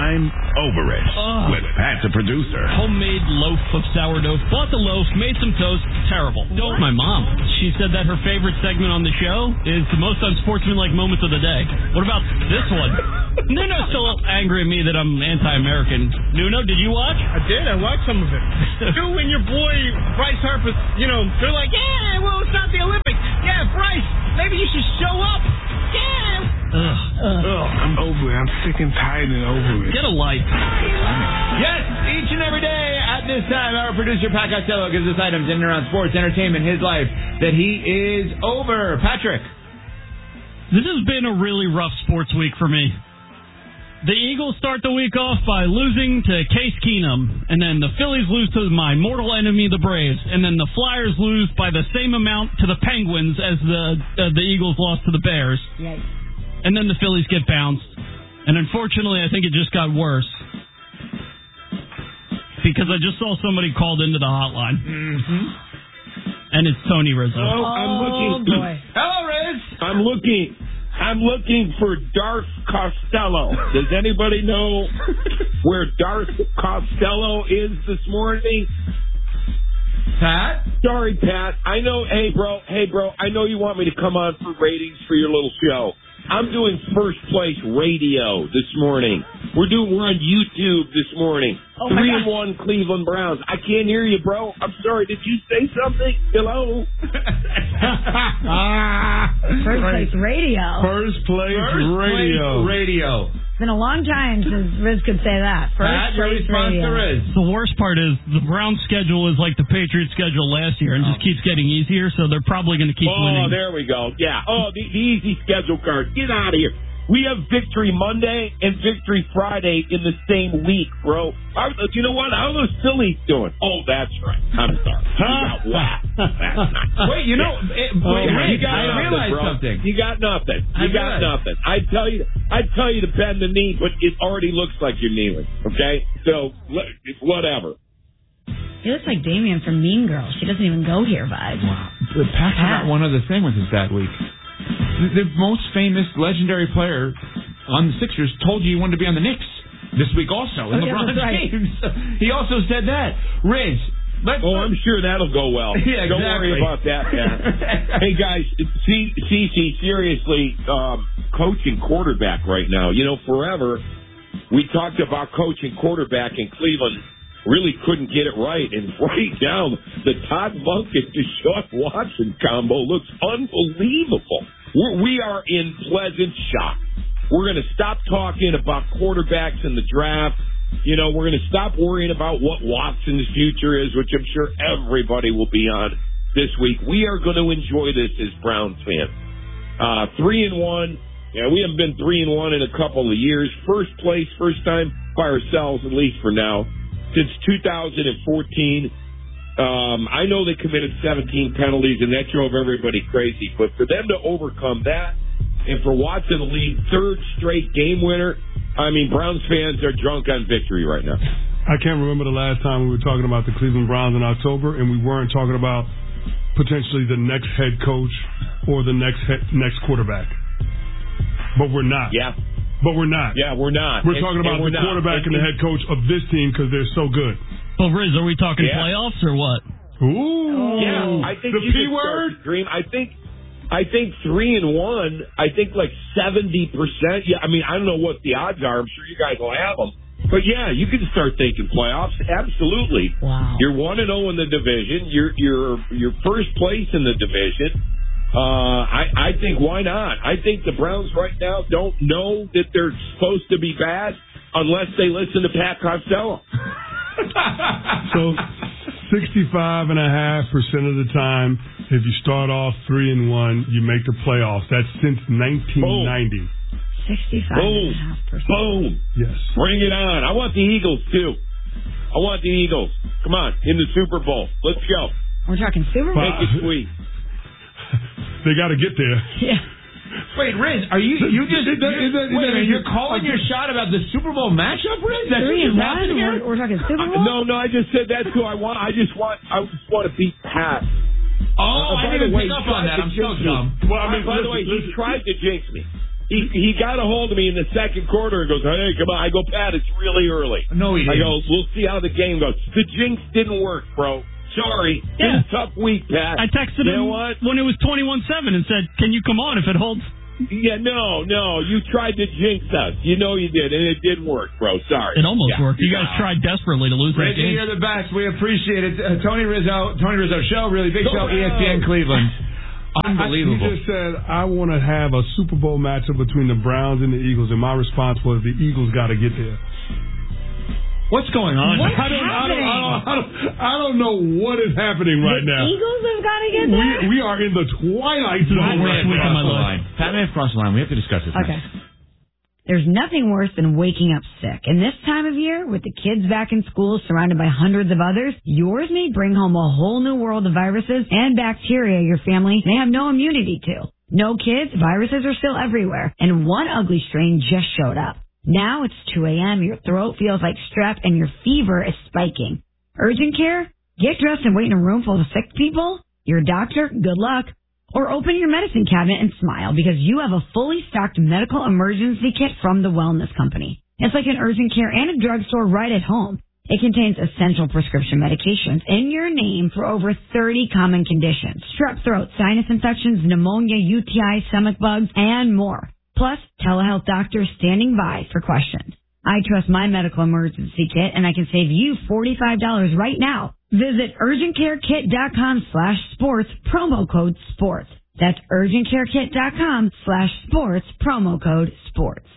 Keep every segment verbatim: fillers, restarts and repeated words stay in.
I'm Over It Ugh. with Pat the producer. Homemade loaf of sourdough. Bought the loaf, made some toast. Terrible. Don't. My mom. She said that her favorite segment on the show is the most unsportsmanlike moments of the day. What about this one? Nuno's still angry at me that I'm anti-American. Nuno, did you watch? I did. I watched some of it. Dude, when your boy Bryce Harper, you know, they're like, yeah, well, it's not the Olympics. Yeah, Bryce, maybe you should show up. Yeah. Ugh. Ugh. I'm over it. I'm sick and tired and over it. Get a life. Yes, each and every day at this time, our producer, Pat Costello, gives us items in and around sports, entertainment, his life, that he is over. Patrick. This has been a really rough sports week for me. The Eagles start the week off by losing to Case Keenum, and then the Phillies lose to my mortal enemy, the Braves, and then the Flyers lose by the same amount to the Penguins as the uh, the Eagles lost to the Bears. Yikes. And then the Phillies get bounced. And unfortunately, I think it just got worse. Because I just saw somebody called into the hotline. Mm-hmm. And it's Tony Rizzo. Oh, I'm looking. Oh, boy. Hello, Riz. I'm looking. I'm looking for Darth Costello. Does anybody know where Darth Costello is this morning? Pat? Sorry, Pat. I know. Hey, bro. Hey, bro. I know you want me to come on for ratings for your little show. I'm doing first place radio this morning. We're doing. We're on YouTube this morning. Oh my Three God. and one Cleveland Browns. I can't hear you, bro. I'm sorry. Did you say something? Hello. First place radio. First place First radio. Place radio. It's been a long time since Riz could say that. First Pat, your place response radio. to Riz. The worst part is the Browns' schedule is like the Patriots' schedule last year and just keeps getting easier, so they're probably going to keep Oh, winning. there we go. Yeah. Oh, the, the easy schedule card. Get out of here. We have Victory Monday and Victory Friday in the same week, bro. I, you know what? How are those Phillies doing? Oh, that's right. I'm sorry. You got whacked. That's not. Wait, you know, it, Oh, wait, you Riz, got I nothing, realized bro. something. You got nothing. I You got realized. nothing. I'd tell you. I'd tell you to bend the knee, but it already looks like you're kneeling. Okay, so le- it's whatever. He looks like Damien from Mean Girls. She doesn't even go here vibes. Wow. But Pat forgot one other thing with his bad week. The, the most famous legendary player on the Sixers told you he wanted to be on the Knicks this week also. In Oh, yeah, LeBron that's right. James. He also said that. Riz, let's... Oh, I'm sure that'll go well. Yeah, Don't exactly. worry about that, man. Hey, guys, C C, seriously, um, coaching quarterback right now. You know, forever we talked about coaching quarterback in Cleveland. Really couldn't get it right. And right now, the Todd Monken Deshaun Watson combo looks unbelievable. We're, we are in pleasant shock. We're going to stop talking about quarterbacks in the draft. You know, we're going to stop worrying about what Watson's future is, which I'm sure everybody will be on this week. We are going to enjoy this as Browns fans. Uh, three and one. Yeah, we haven't been three and one in a couple of years. First place, first time by ourselves, at least for now, since two thousand fourteen. Um, I know they committed seventeen penalties, and that drove everybody crazy. But for them to overcome that, and for Watson to lead third straight game winner, I mean, Browns fans are drunk on victory right now. I can't remember the last time we were talking about the Cleveland Browns in October, and we weren't talking about potentially the next head coach or the next head, next quarterback. But we're not. Yeah. But we're not. Yeah, we're not. We're And- talking about and we're the not. quarterback and, And- the head coach of this team because they're so good. Well, Riz, are we talking Yeah. playoffs or what? Ooh. Yeah, I think the you P can start word. to dream. I think, I think three and one. I think like seventy percent. Yeah, I mean, I don't know what the odds are. I'm sure you guys will have them. But yeah, you can start thinking playoffs. Absolutely. Wow. You're one and zero in the division. You're you're you're first place in the division. Uh, I I think why not? I think the Browns right now don't know that they're supposed to be bad unless they listen to Pat Costello. So sixty-five and a half percent of the time, if you start off three and one, you make the playoffs. That's since nineteen ninety. sixty-five Boom. and a half percent. Boom. Yes. Bring it on. I want the Eagles, too. I want the Eagles. Come on, in the Super Bowl. Let's go. We're talking Super Bowl. Make it sweet. They got to get there. Yeah. Wait, Riz, are you you just Is that- is that- is wait, that- you're calling your shot about the Super Bowl matchup, Riz? That's Three what and just one. happened here? We're, we're talking Super Uh, Bowl. no, no, I just said that's who I want. I just want. I just want to beat Pat. Oh, Uh, I by didn't the way, pick up he on tried that. to I'm so jinx me. dumb. Well, I mean, by the listen, way, he listen. tried to jinx me. he he got a hold of me in the second quarter and goes, hey, come on. I go, Pat, it's really early. No, he didn't. I go, we'll see how the game goes. The jinx didn't work, bro. Sorry. Yeah. It's a tough week, Pat. I texted you him know what? when it was twenty-one seven and said, can you come on if it holds? Yeah, no, no. You tried to jinx us. You know you did, and it didn't work, bro. Sorry. It almost yeah. worked. You guys tried desperately to lose that Reggie, game. you're the best. We appreciate it. Uh, Tony Rizzo, Tony Rizzo Show, really big show, E S P N Cleveland. Unbelievable. He just said, I want to have a Super Bowl matchup between the Browns and the Eagles, and my response was, the Eagles got to get there. What's going on? What's I don't, I don't, I don't, I don't, I don't know what is happening right the now. Eagles have got to get there? We, we are in the twilight zone. Pat may have crossed the line. Pat may have crossed the line. We have to discuss this. Okay. There's nothing worse than waking up sick. And this time of year, with the kids back in school surrounded by hundreds of others, yours may bring home a whole new world of viruses and bacteria your family may have no immunity to. No kids, viruses are still everywhere. And one ugly strain just showed up. Now it's two a.m., your throat feels like strep, and your fever is spiking. Urgent care? Get dressed and wait in a room full of sick people? Your doctor? Good luck. Or open your medicine cabinet and smile because you have a fully stocked medical emergency kit from the Wellness Company. It's like an urgent care and a drugstore right at home. It contains essential prescription medications in your name for over thirty common conditions. Strep throat, sinus infections, pneumonia, U T I, stomach bugs, and more. Plus, telehealth doctors standing by for questions. I trust my medical emergency kit, and I can save you forty-five dollars right now. Visit urgentcarekit.com slash sports, promo code sports. That's urgentcarekit.com slash sports, promo code sports.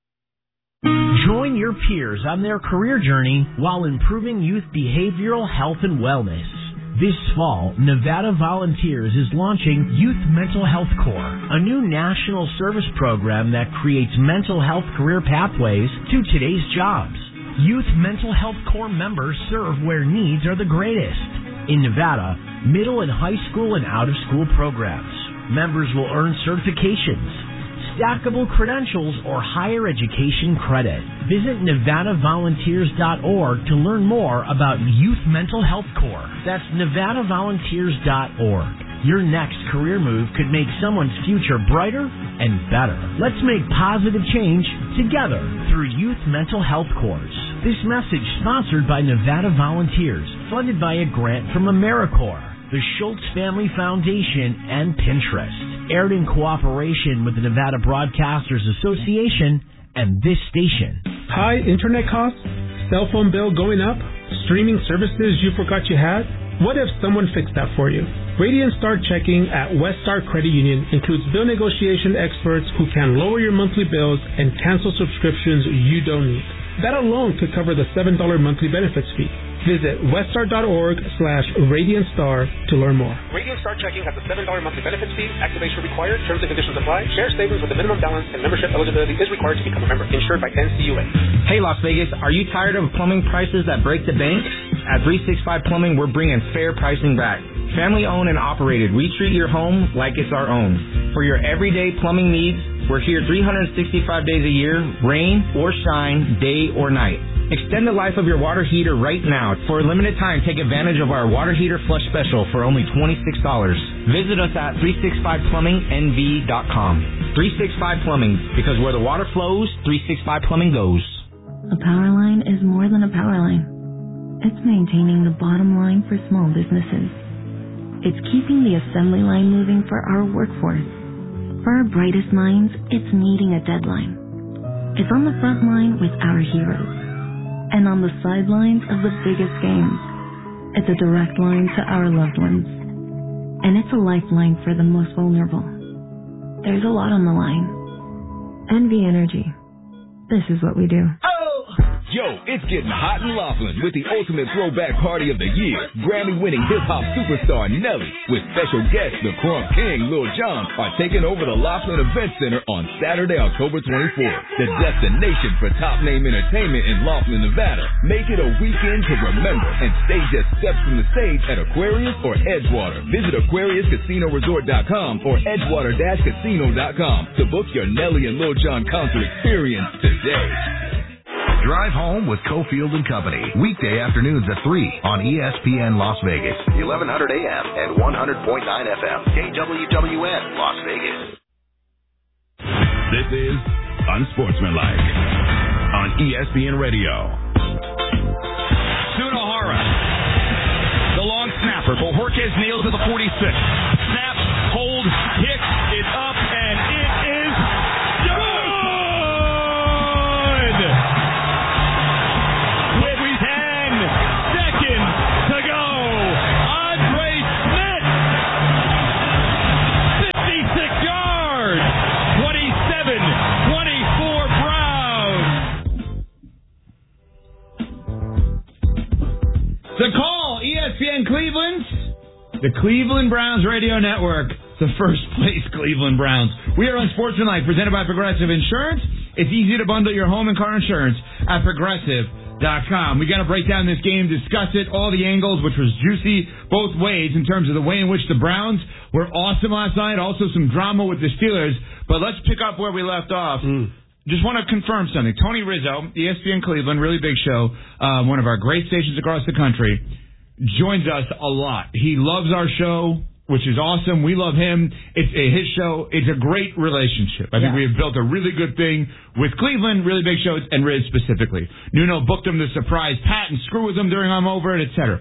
Join your peers on their career journey while improving youth behavioral health and wellness. This fall, Nevada Volunteers is launching Youth Mental Health Corps, a new national service program that creates mental health career pathways to today's jobs. Youth Mental Health Corps members serve where needs are the greatest. In Nevada, middle and high school and out-of-school programs. Members will earn certifications, stackable credentials, or higher education credit. Visit Nevada Volunteers dot org to learn more about Youth Mental Health Corps. That's Nevada Volunteers dot org. Your next career move could make someone's future brighter and better. Let's make positive change together through Youth Mental Health Corps. This message sponsored by Nevada Volunteers, funded by a grant from AmeriCorps, the Schultz Family Foundation, and Pinterest. Aired in cooperation with the Nevada Broadcasters Association and this station. High internet costs? Cell phone bill going up? Streaming services you forgot you had? What if someone fixed that for you? Radiant Star Checking at Weststar Credit Union includes bill negotiation experts who can lower your monthly bills and cancel subscriptions you don't need. That alone could cover the seven dollars monthly benefits fee. Visit weststar.org slash Radiant Star to learn more. Radiant Star Checking has a seven dollars monthly benefits fee. Activation required. Terms and conditions apply. Share savings with a minimum balance and membership eligibility is required to become a member. Insured by N C U A. Hey, Las Vegas. Are you tired of plumbing prices that break the bank? At three sixty-five Plumbing, we're bringing fair pricing back. Family owned and operated. We treat your home like it's our own. For your everyday plumbing needs, we're here three hundred sixty-five days a year, rain or shine, day or night. Extend the life of your water heater right now. For a limited time, take advantage of our water heater flush special for only twenty-six dollars. Visit us at three sixty-five plumbing N V dot com. three sixty-five Plumbing, because where the water flows, three sixty-five Plumbing goes. A power line is more than a power line. It's maintaining the bottom line for small businesses. It's keeping the assembly line moving for our workforce. For our brightest minds, it's meeting a deadline. It's on the front line with our heroes. And on the sidelines of the biggest games, it's a direct line to our loved ones. And it's a lifeline for the most vulnerable. There's a lot on the line. N V Energy. This is what we do. Yo, it's getting hot in Laughlin with the ultimate throwback party of the year. Grammy-winning hip-hop superstar Nelly with special guests the Crunk King, Lil Jon, are taking over the Laughlin Event Center on Saturday, October twenty-fourth. The destination for top-name entertainment in Laughlin, Nevada. Make it a weekend to remember and stay just steps from the stage at Aquarius or Edgewater. Visit Aquarius Casino Resort dot com or Edgewater Casino dot com to book your Nelly and Lil Jon concert experience today. Drive Home with Cofield and Company. Weekday afternoons at three on E S P N Las Vegas. eleven hundred A M and one hundred point nine F M. K W W N Las Vegas. This is Unsportsmanlike on E S P N Radio. Sunahara, the long snapper. Bojorquez nails to the forty-six. Snap, hold, kick, it's up, and it is good! With ten seconds to go, Andre Smith, fifty-six yards, twenty-seven twenty-four Browns. The call, E S P N Cleveland, the Cleveland Browns Radio Network, the first place Cleveland Browns. We are Unsportsmanlike, presented by Progressive Insurance. It's easy to bundle your home and car insurance at Progressive dot com. We got to break down this game, discuss it, all the angles, which was juicy both ways in terms of the way in which the Browns were awesome last night, also some drama with the Steelers. But let's pick up where we left off. Mm. Just want to confirm something. Tony Rizzo, E S P N Cleveland, really big show, uh, one of our great stations across the country, joins us a lot. He loves our show, which is awesome. We love him. It's a, his show. It's a great relationship. I think yeah. we have built a really good thing with Cleveland, really big shows, and Riz specifically. Nuno booked him to surprise Pat and screw with him during I'm Over, et cetera.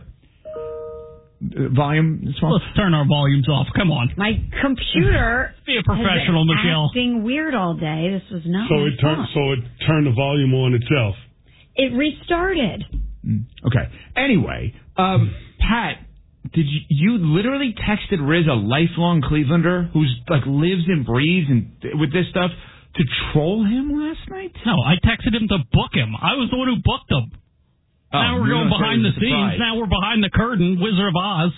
Uh, volume? Let's turn our volumes off. Come on. My computer be a professional, has been Michelle. acting weird all day. This was not so my it turned fault. so it turned the volume on itself. It restarted. Okay. Anyway, um, Pat, did you, you literally texted Riz, a lifelong Clevelander who's like lives and breathes and with this stuff, to troll him last night? No, I texted him to book him. I was the one who booked him. Oh, now we're going behind the scenes. Now we're behind the curtain. Wizard of Oz.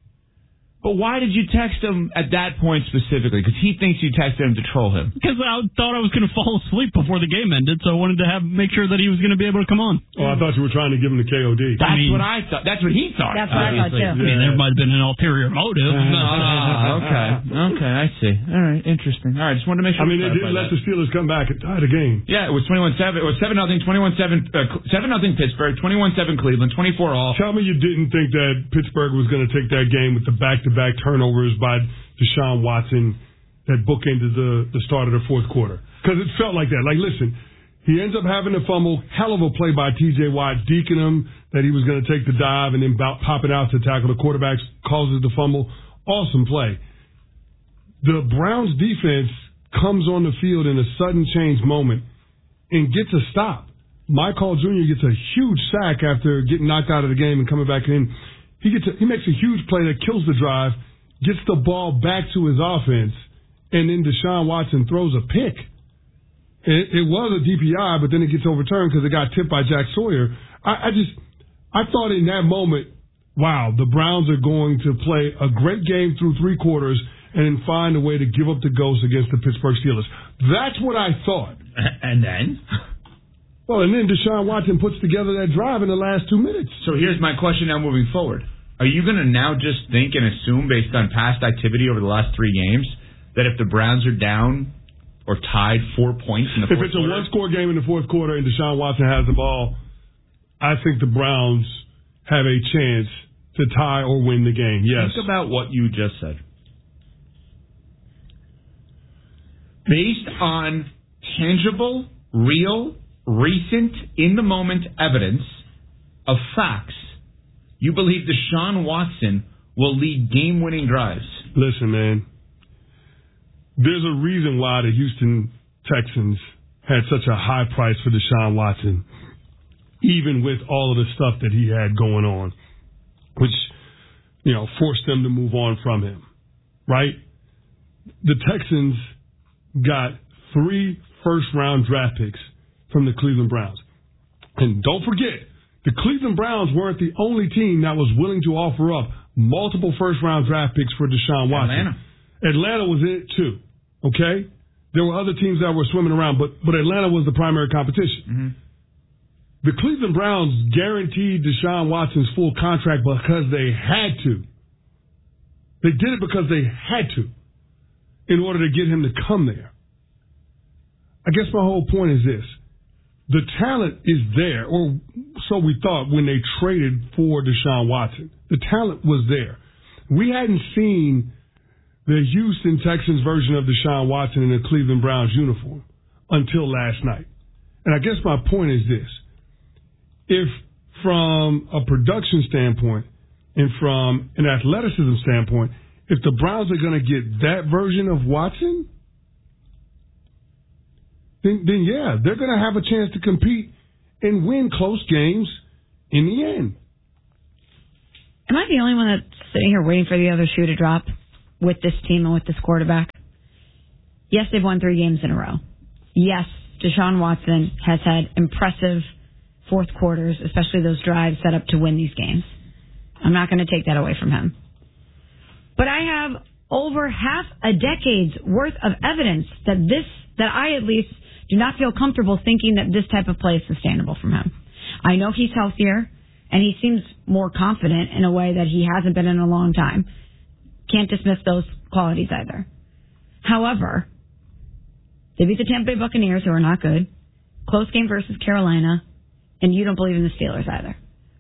But why did you text him at that point specifically? Because he thinks you texted him to troll him. Because I thought I was going to fall asleep before the game ended, so I wanted to have make sure that he was going to be able to come on. Oh, I thought you were trying to give him the K O D. That's I mean, what I thought. That's what he thought. That's what obviously. I thought, too. I mean, there might have been an ulterior motive. Ah, okay. Okay, I see. All right, interesting. All right, just wanted to make sure. I mean, they didn't let the Steelers come back and tie the game. Yeah, it was twenty-one seven. It was seven nothing, twenty-one seven, uh, seven nothing Pittsburgh, twenty-one seven Cleveland, twenty-four all. Tell me you didn't think that Pittsburgh was going to take that game with the back-to-back turnovers by Deshaun Watson that bookended the, the start of the fourth quarter. Because it felt like that. Like, listen, he ends up having a fumble, hell of a play by T J Watt, deking him that he was going to take the dive and then pop it out to tackle the quarterback, causes the fumble. Awesome play. The Browns defense comes on the field in a sudden change moment and gets a stop. Mike Hall Junior gets a huge sack after getting knocked out of the game and coming back in. He gets a, he makes a huge play that kills the drive, gets the ball back to his offense, and then Deshaun Watson throws a pick. It, it was a D P I, but then it gets overturned because it got tipped by Jack Sawyer. I, I just, I thought in that moment, wow, the Browns are going to play a great game through three quarters and then find a way to give up the ghost against the Pittsburgh Steelers. That's what I thought. And then? Well, and then Deshaun Watson puts together that drive in the last two minutes. So here's my question now moving forward. Are you going to now just think and assume, based on past activity over the last three games, that if the Browns are down or tied four points in the fourth quarter? If it's a one-score game in the fourth quarter and Deshaun Watson has the ball, I think the Browns have a chance to tie or win the game, yes. Think about what you just said. Based on tangible, real, recent, in-the-moment evidence of facts, you believe Deshaun Watson will lead game-winning drives? Listen, man, there's a reason why the Houston Texans had such a high price for Deshaun Watson, even with all of the stuff that he had going on, which, you know, forced them to move on from him, right? The Texans got three first-round draft picks from the Cleveland Browns. And don't forget, the Cleveland Browns weren't the only team that was willing to offer up multiple first-round draft picks for Deshaun Watson. Atlanta. Atlanta was in it, too, okay? There were other teams that were swimming around, but, but Atlanta was the primary competition. Mm-hmm. The Cleveland Browns guaranteed Deshaun Watson's full contract because they had to. They did it because they had to in order to get him to come there. I guess my whole point is this. The talent is there, or so we thought when they traded for Deshaun Watson. The talent was there. We hadn't seen the Houston Texans version of Deshaun Watson in a Cleveland Browns uniform until last night. And I guess my point is this. If from a production standpoint and from an athleticism standpoint, if the Browns are going to get that version of Watson, then, then yeah, they're going to have a chance to compete and win close games in the end. Am I the only one that's sitting here waiting for the other shoe to drop with this team and with this quarterback? Yes, they've won three games in a row. Yes, Deshaun Watson has had impressive fourth quarters, especially those drives set up to win these games. I'm not going to take that away from him. But I have over half a decade's worth of evidence that this, that I at least do not feel comfortable thinking that this type of play is sustainable from him. I know he's healthier, and he seems more confident in a way that he hasn't been in a long time. Can't dismiss those qualities either. However, they beat the Tampa Bay Buccaneers, who are not good. Close game versus Carolina, and you don't believe in the Steelers either.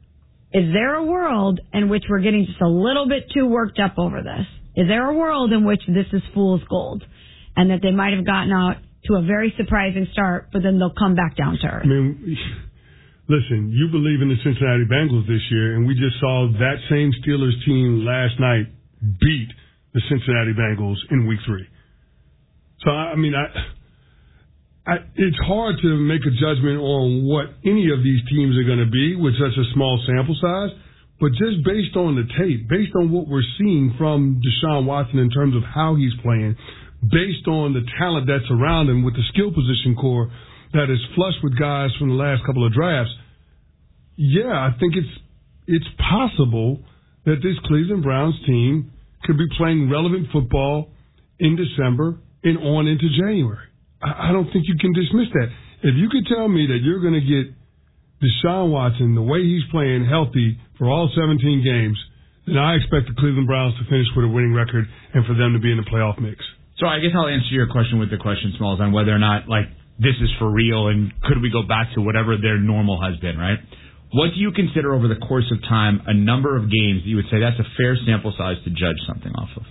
Is there a world in which we're getting just a little bit too worked up over this? Is there a world in which this is fool's gold, and that they might have gotten out to a very surprising start, but then they'll come back down to earth? I mean, listen, you believe in the Cincinnati Bengals this year, and we just saw that same Steelers team last night beat the Cincinnati Bengals in week three. So, I mean, I, I, it's hard to make a judgment on what any of these teams are going to be with such a small sample size, but just based on the tape, based on what we're seeing from Deshaun Watson in terms of how he's playing, based on the talent that's around him with the skill position core that is flush with guys from the last couple of drafts, yeah, I think it's it's possible that this Cleveland Browns team could be playing relevant football in December and on into January. I, I don't think you can dismiss that. If you could tell me that you're going to get Deshaun Watson, the way he's playing, healthy for all seventeen games, then I expect the Cleveland Browns to finish with a winning record and for them to be in the playoff mix. So I guess I'll answer your question with the question, Smalls, on whether or not, like, this is for real and could we go back to whatever their normal has been, right? What do you consider over the course of time a number of games that you would say that's a fair sample size to judge something off of?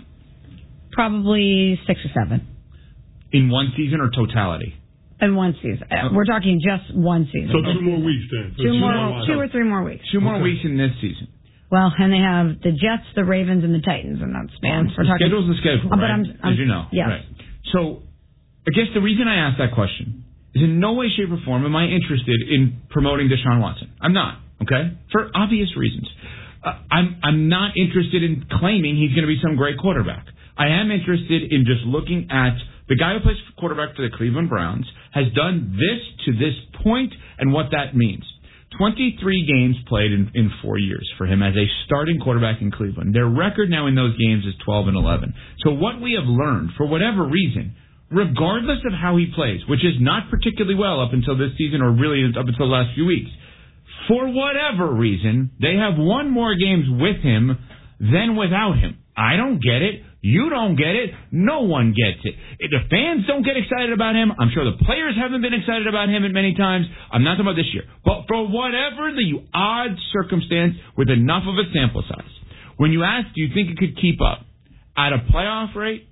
Probably six or seven. In one season or totality? In one season. Uh, We're talking just one season. So two more weeks then. So two, two more, more two or three more weeks. Two more Okay. weeks in this season. Well, and they have the Jets, the Ravens, and the Titans in that span. We're the talking, schedule's the schedule, uh, but right? I'm, I'm, As you know. Yes. Right. So I guess the reason I asked that question is in no way, shape, or form am I interested in promoting Deshaun Watson. I'm not, okay? For obvious reasons. Uh, I'm I'm not interested in claiming he's going to be some great quarterback. I am interested in just looking at the guy who plays quarterback for the Cleveland Browns has done this to this point and what that means. twenty-three games played in, in four years for him as a starting quarterback in Cleveland. Their record now in those games is twelve and eleven. So what we have learned, for whatever reason, regardless of how he plays, which is not particularly well up until this season or really up until the last few weeks, for whatever reason, they have won more games with him than without him. I don't get it. You don't get it. No one gets it. If the fans don't get excited about him, I'm sure the players haven't been excited about him at many times. I'm not talking about this year. But for whatever the odd circumstance with enough of a sample size, when you ask, do you think it could keep up? At a playoff rate?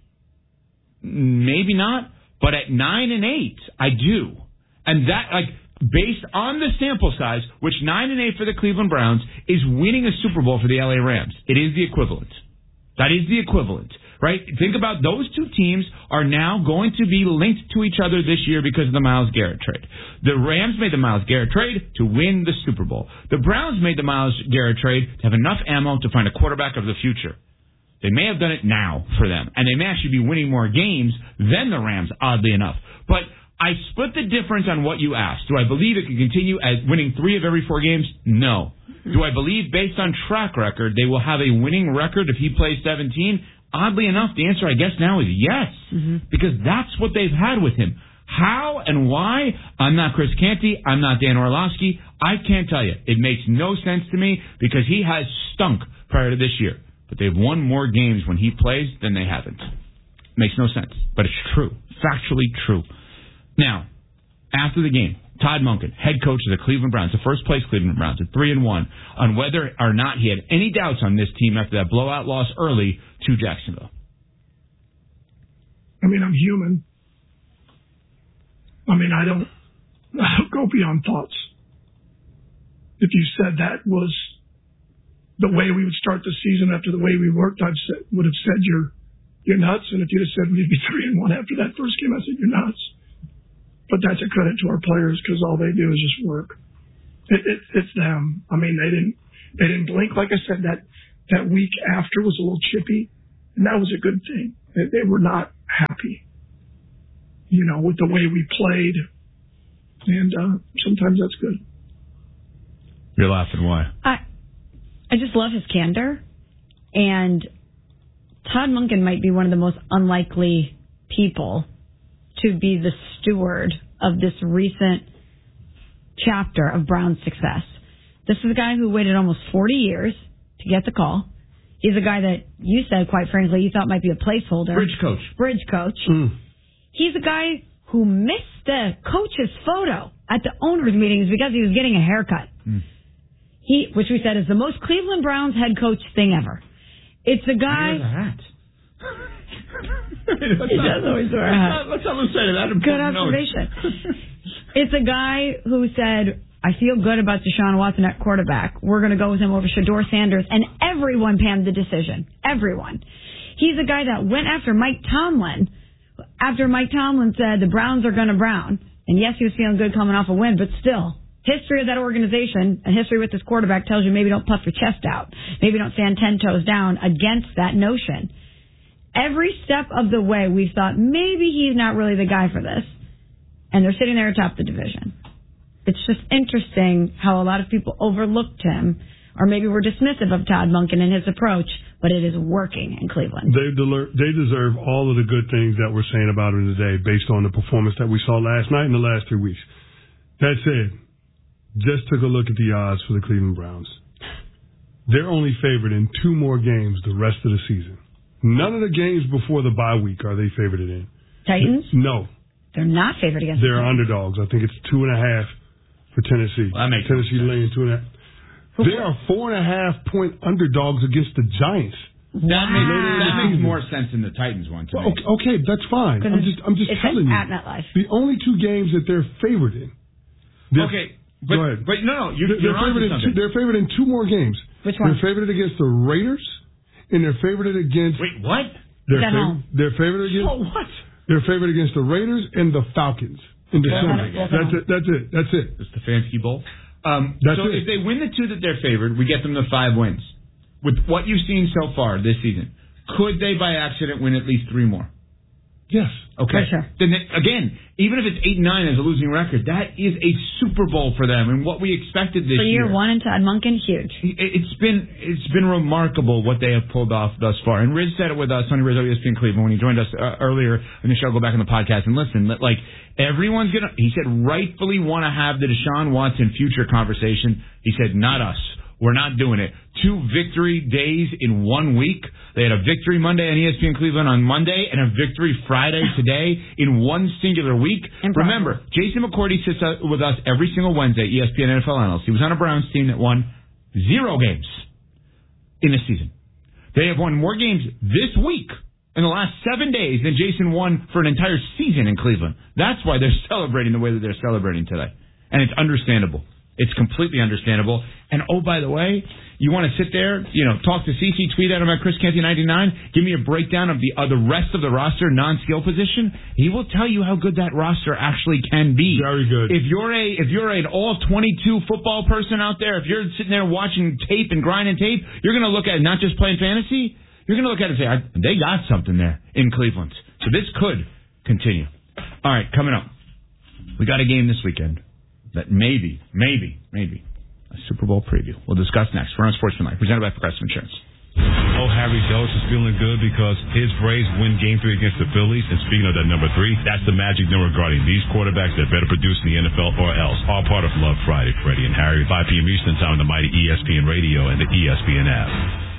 Maybe not. But at nine and eight, I do. And that, like, based on the sample size, which nine and eight for the Cleveland Browns is winning a Super Bowl for the L A Rams. It is the equivalent. That is the equivalent, right? Think about those two teams are now going to be linked to each other this year because of the Myles Garrett trade. The Rams made the Myles Garrett trade to win the Super Bowl. The Browns made the Myles Garrett trade to have enough ammo to find a quarterback of the future. They may have done it now for them, and they may actually be winning more games than the Rams, oddly enough. But I split the difference on what you asked. Do I believe it can continue as winning three of every four games? No. Do I believe, based on track record, they will have a winning record if he plays seventeen? Oddly enough, the answer, I guess, now is yes, mm-hmm. because that's what they've had with him. How and why? I'm not Chris Canty. I'm not Dan Orlovsky. I can't tell you. It makes no sense to me because he has stunk prior to this year. But they've won more games when he plays than they haven't. Makes no sense, but it's true. Factually true. Now, after the game, Todd Monken, head coach of the Cleveland Browns, the first place Cleveland Browns at three and one, on whether or not he had any doubts on this team after that blowout loss early to Jacksonville. I mean, I'm human. I mean, I don't, I don't go beyond thoughts. If you said that was the way we would start the season after the way we worked, I would have said you're you're nuts. And if you'd have said we'd be three and one after that first game, I said you're nuts. But that's a credit to our players because all they do is just work. It, it, it's them. I mean, they didn't they didn't blink. Like I said, that that week after was a little chippy, and that was a good thing. They, they were not happy, you know, with the way we played, and uh, sometimes that's good. You're laughing. Why? I I just love his candor, and Todd Monken might be one of the most unlikely people to be the steward of this recent chapter of Brown's success. This is a guy who waited almost forty years to get the call. He's a guy that you said, quite frankly, you thought might be a placeholder. Bridge coach. Bridge coach. Mm. He's a guy who missed the coach's photo at the owners' meetings because he was getting a haircut. Mm. He, which we said is the most Cleveland Browns head coach thing ever. It's a guy. He has a hat. He does always wear a hat. Let's not lose sight of that. Good observation. It's a guy who said, I feel good about Deshaun Watson at quarterback. We're going to go with him over Shedeur Sanders. And everyone panned the decision. Everyone. He's a guy that went after Mike Tomlin after Mike Tomlin said the Browns are going to Brown. And yes, he was feeling good coming off a win, but still. History of that organization and history with this quarterback tells you maybe don't puff your chest out. Maybe don't stand ten toes down against that notion. Every step of the way, we thought maybe he's not really the guy for this. And they're sitting there atop the division. It's just interesting how a lot of people overlooked him, or maybe were dismissive of Todd Monken and his approach, but it is working in Cleveland. They, deler- they deserve all of the good things that we're saying about him today based on the performance that we saw last night and the last three weeks. That said, just took a look at the odds for the Cleveland Browns. They're only favored in two more games the rest of the season. None of the games before the bye week are they favored in. Titans? No. They're not favored against They're the Titans. underdogs. I think it's two and a half for Tennessee. Well, that makes Tennessee sense. laying two and a half. They are four and a half point underdogs against the Giants. That makes, that makes more sense than the Titans one to Well, me. okay, okay, that's fine. I'm just, I'm just it's telling you. at MetLife. The only two games that they're favored in. they're- Okay, but, Go ahead. but no, no, you're, They're, you're they're favored in two, onto something. they're favored in two more games. Which one? They're favored against the Raiders, and they're favored against. Wait, what? They're, At fav- home. they're favored against. Oh, what? They're favored against the Raiders and the Falcons in December. Yeah. That's it. That's it. That's it. It's the Stefanski Bowl. Um, That's so it. if they win the two that they're favored, we get them to five wins. With what you've seen so far this season, could they by accident win at least three more? Yes. Okay. For sure. Then they, again, even if it's eight and nine as a losing record, that is a Super Bowl for them, and what we expected this For year year. one and Todd Monken, huge. It- It's been it's been remarkable what they have pulled off thus far. And Riz said it with us, Sonny Rizzo, E S P N Cleveland, when he joined us uh, earlier in the show. Go back on the podcast and listen. That, like, everyone's gonna. He said rightfully want to have the Deshaun Watson future conversation. He said not us. We're not doing it. Two victory days in one week. They had a victory Monday on E S P N Cleveland on Monday and a victory Friday today in one singular week. Impressive. Remember, Jason McCourty sits uh, with us every single Wednesday, E S P N N F L analyst. He was on a Browns team that won zero games in a season. They have won more games this week in the last seven days than Jason won for an entire season in Cleveland. That's why they're celebrating the way that they're celebrating today. And it's understandable. It's completely understandable. And, oh, by the way, you want to sit there, you know, talk to C C, tweet at him at Chris Canty ninety-nine, give me a breakdown of the uh, the rest of the roster, non-skill position. He will tell you how good that roster actually can be. Very good. If you're a if you're an all twenty-two football person out there, if you're sitting there watching tape and grinding tape, you're going to look at not just playing fantasy. You're going to look at it and say, I, they got something there in Cleveland. So this could continue. All right, coming up, we got a game this weekend that maybe, maybe, maybe a Super Bowl preview. We'll discuss next. We're on Sportsman Life, presented by Progressive Insurance. Oh, Harry Dose is feeling good because his Braves win Game Three against the Phillies. And speaking of that number three, that's the magic number regarding these quarterbacks that better produce in the N F L or else. All part of Love Friday, Freddie and Harry, five p.m. Eastern Time on the mighty E S P N Radio and the E S P N app.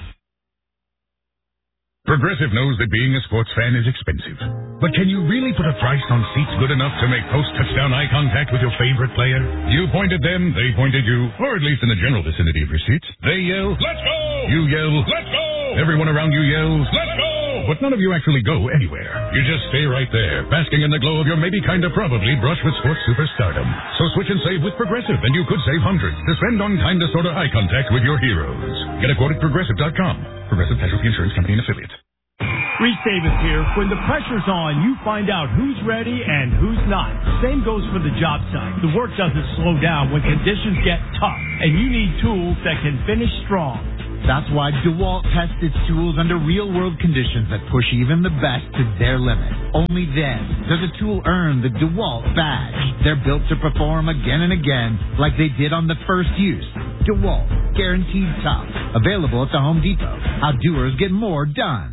Progressive knows that being a sports fan is expensive. But can you really put a price on seats good enough to make post-touchdown eye contact with your favorite player? You point at them, they point at you, or at least in the general vicinity of your seats. They yell, "Let's go!" You yell, "Let's go!" Everyone around you yells, "Let's go!" but none of you actually go anywhere. You just stay right there, basking in the glow of your maybe kinda probably brush with sports superstardom. So switch and save with Progressive, and you could save hundreds to spend on kinda sorta eye contact with your heroes. Get a quote at Progressive dot com. Progressive Casualty Insurance Company and Affiliates. Reese Davis here. When the pressure's on, you find out who's ready and who's not. Same goes for the job site. The work doesn't slow down when conditions get tough, and you need tools that can finish strong. That's why DeWalt tests its tools under real-world conditions that push even the best to their limit. Only then does a tool earn the DeWalt badge. They're built to perform again and again like they did on the first use. DeWalt, guaranteed tough. Available at the Home Depot. How doers get more done.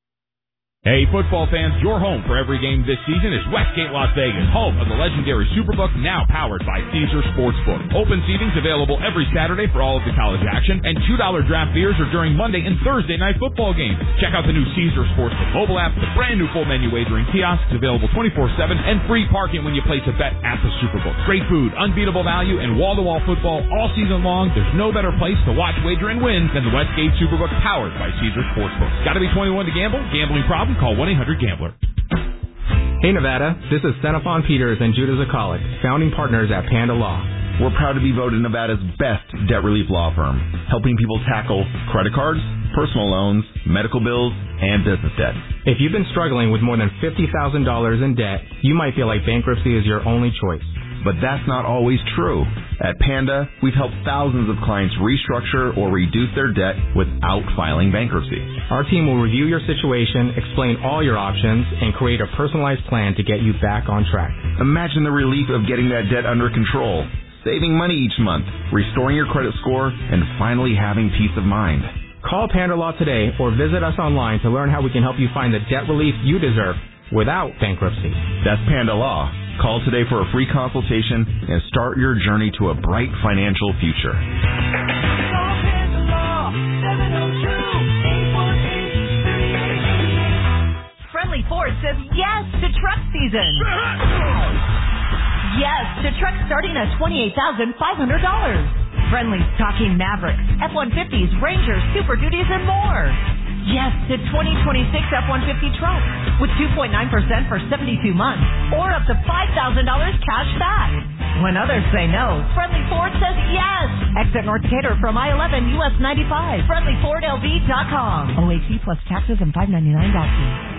Hey, football fans, your home for every game this season is Westgate Las Vegas, home of the legendary Superbook, now powered by Caesar Sportsbook. Open seating's available every Saturday for all of the college action, and two dollar draft beers are during Monday and Thursday night football games. Check out the new Caesar Sportsbook mobile app, the brand new full menu wagering kiosks available twenty-four seven, and free parking when you place a bet at the Superbook. Great food, unbeatable value, and wall-to-wall football all season long. There's no better place to watch, wager, and win than the Westgate Superbook, powered by Caesar Sportsbook. Gotta be twenty-one to gamble? Gambling problem? Call one eight hundred gambler. Hey Nevada, this is Xenophon Peters and Judah Zakalik, founding partners at Panda Law. We're proud to be voted Nevada's best debt relief law firm, helping people tackle credit cards, personal loans, medical bills, and business debt. If you've been struggling with more than fifty thousand dollars in debt, you might feel like bankruptcy is your only choice. But that's not always true. At Panda, we've helped thousands of clients restructure or reduce their debt without filing bankruptcy. Our team will review your situation, explain all your options, and create a personalized plan to get you back on track. Imagine the relief of getting that debt under control, saving money each month, restoring your credit score, and finally having peace of mind. Call Panda Law today or visit us online to learn how we can help you find the debt relief you deserve without bankruptcy. That's Panda Law. Call today for a free consultation and start your journey to a bright financial future. Friendly Ford says yes to truck season. Yes to trucks starting at twenty-eight thousand five hundred dollars. Friendly's talking Mavericks, F one fifties, Rangers, Super Duties, and more. Yes to twenty twenty-six F one fifty trucks with two point nine percent for seventy-two months or up to five thousand dollars cash back. When others say no, Friendly Ford says yes. Exit North Decatur from I eleven U S ninety-five. Friendly Ford L V dot com. O A C plus taxes and five ninety-nine dollars.